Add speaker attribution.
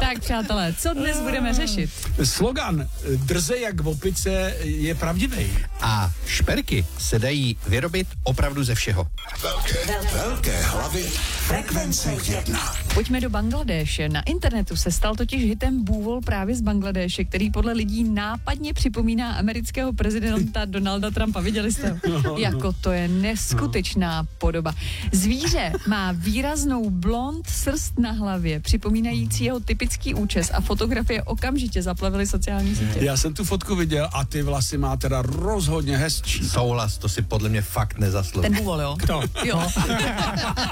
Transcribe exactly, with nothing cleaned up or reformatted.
Speaker 1: Tak, přátelé, co dnes budeme řešit?
Speaker 2: Slogan drze jak v opice je pravdivý.
Speaker 3: A šperky se dají vyrobit opravdu ze všeho.
Speaker 4: Velké, velké hlavy Frekvence jedna.
Speaker 1: Pojďme do Bangladéše. Na internetu se stal totiž hitem Bůvol právě z Bangladéše, který podle lidí nápadně připomíná amerického prezidenta Donalda Trumpa. Viděli jste ho?
Speaker 2: No,
Speaker 1: Jako to je neskutečná podoba. Zvíře má výraznou blond srst na hlavě, připomínající jeho typický účes a fotografie okamžitě zaplavily sociální sítě.
Speaker 2: Já jsem tu fotku viděl a ty vlasy má teda rozhodně hezčí.
Speaker 3: Souhlas, to si podle mě fakt nezaslouží.
Speaker 1: Ten Bůvol, jo?
Speaker 2: To.
Speaker 1: Jo.